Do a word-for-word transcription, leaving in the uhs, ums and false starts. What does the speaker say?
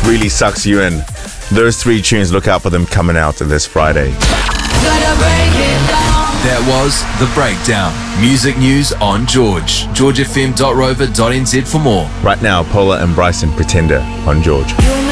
really sucks you in. Those three tunes, look out for them coming out this Friday. That was The Breakdown. Music news on George. george f m dot rover dot n z for more. Right now, Paula and Bryson, Pretender on George.